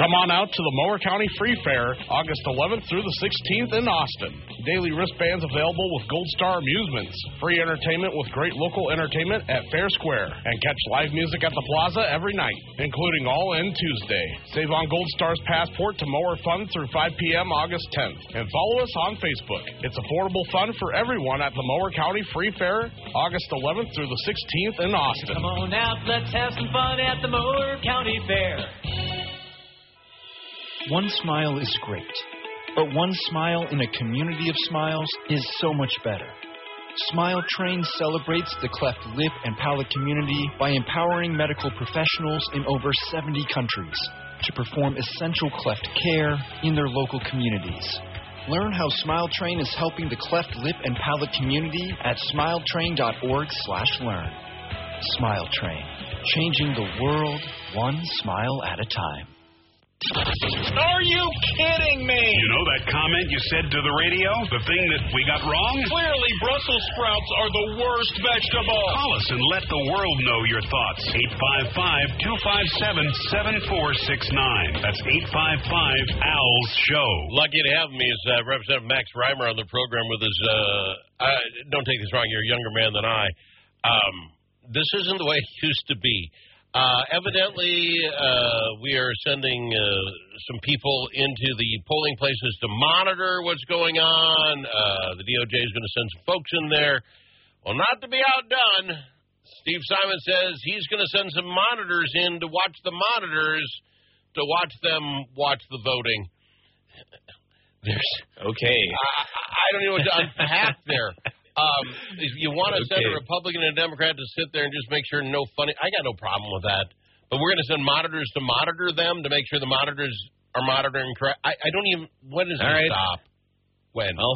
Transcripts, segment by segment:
Come on out to the Mower County Free Fair, August 11th through the 16th in Austin. Daily wristbands available with Gold Star Amusements. Free entertainment with great local entertainment at Fair Square. And catch live music at the Plaza every night, including All-In Tuesday. Save on Gold Star's passport to Mower Fun through 5 p.m. August 10th. And follow us on Facebook. It's affordable fun for everyone at the Mower County Free Fair, August 11th through the 16th in Austin. Come on out, let's have some fun at the Mower County Fair. One smile is great, but one smile in a community of smiles is so much better. Smile Train celebrates the cleft lip and palate community by empowering medical professionals in over 70 countries to perform essential cleft care in their local communities. Learn how Smile Train is helping the cleft lip and palate community at smiletrain.org/learn. Smile Train, changing the world one smile at a time. Are you kidding me? You know that comment you said to the radio? The thing that we got wrong? Clearly, Brussels sprouts are the worst vegetable. Call us and let the world know your thoughts. 855-257-7469. That's 855-ALS-SHOW. Lucky to have me is Representative Max Reimer on the program with his, don't take this wrong, you're a younger man than I. This isn't the way it used to be. Evidently, we are sending some people into the polling places to monitor what's going on. The DOJ is going to send some folks in there. Well, not to be outdone, Steve Simon says he's going to send some monitors in to watch the monitors, to watch them watch the voting. Okay. I don't know what to unpack there. If you want to send a Republican and a Democrat to sit there and just make sure no funny, I got no problem with that. But we're going to send monitors to monitor them to make sure the monitors are monitoring correct. I don't even. When does it stop? When? Well,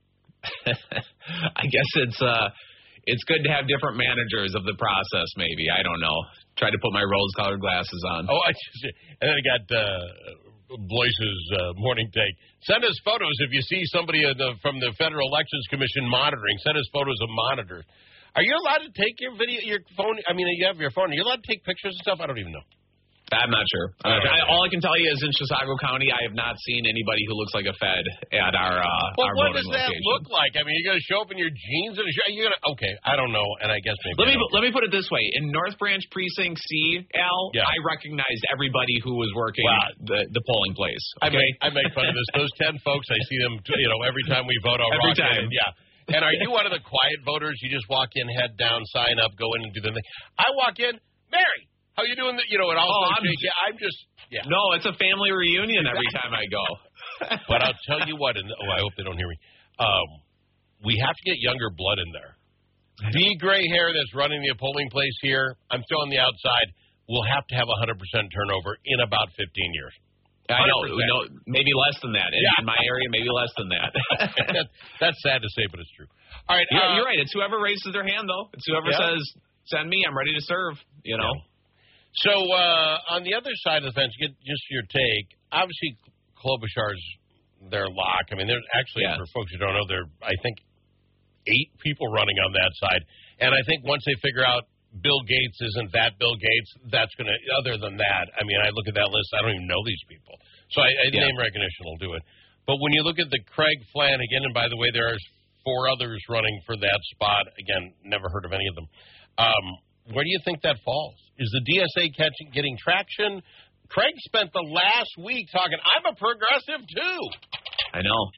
I guess it's good to have different managers of the process. Maybe, I don't know. Try to put my rose-colored glasses on. Oh, and then I got Bloise's morning take. Send us photos if you see somebody from the Federal Elections Commission monitoring. Send us photos of monitors. Are you allowed to take your phone? I mean, you have your phone. Are you allowed to take pictures and stuff? I don't even know. I'm not sure. All I can tell you is in Chisago County, I have not seen anybody who looks like a Fed at our well, our what does that look like? I mean, you're going to show up in your jeans and you're going to. Okay, I don't know, and I guess maybe. Let me put it this way: in North Branch Precinct C, Al, I recognized everybody who was working the polling place. Okay? I make fun of this. Those 10 folks, I see them, every time we vote. Every time, And are you one of the quiet voters? You just walk in, head down, sign up, go in and do the thing. I walk in, Mary. How you doing? And all I'm just. No, it's a family reunion every time I go. But I'll tell you what, I hope they don't hear me. We have to get younger blood in there. The gray hair that's running the polling place here, I'm still on the outside, will have to have 100% turnover in about 15 years. 100%. I know, maybe less than that. In my area, maybe less than that. That's sad to say, but it's true. All right, you're right. It's whoever raises their hand, though. It's whoever says, "Send me. I'm ready to serve." You know. Yeah. So, on the other side of the fence, get just your take. Obviously, Klobuchar's their lock. I mean, there's actually, for folks who don't know, there are, I think, 8 people running on that side. And I think once they figure out Bill Gates isn't that Bill Gates, that's going to, other than that, I mean, I look at that list, I don't even know these people. So name recognition will do it. But when you look at the Craig Flanagan, and by the way, there are 4 others running for that spot. Again, never heard of any of them. Where do you think that falls? Is the DSA getting traction? Craig spent the last week talking, I'm a progressive, too. I know.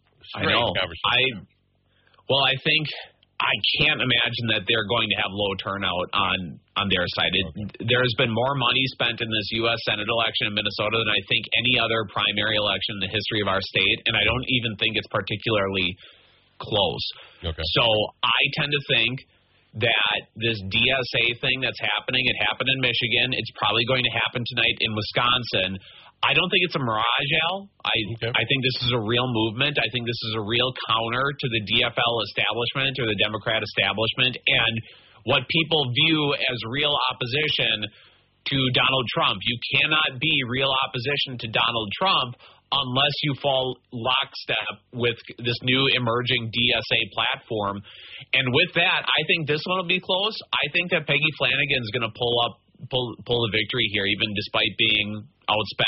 I think I can't imagine that they're going to have low turnout on their side. There's been more money spent in this U.S. Senate election in Minnesota than I think any other primary election in the history of our state, and I don't even think it's particularly close. Okay. So I tend to think that this DSA thing that's happening, it happened in Michigan. It's probably going to happen tonight in Wisconsin. I don't think it's a mirage, Al. I think this is a real movement. I think this is a real counter to the DFL establishment or the Democrat establishment and what people view as real opposition to Donald Trump. You cannot be real opposition to Donald Trump unless you fall lockstep with this new emerging DSA platform. And with that, I think this one will be close. I think that Peggy Flanagan's going to pull the victory here, even despite being outspent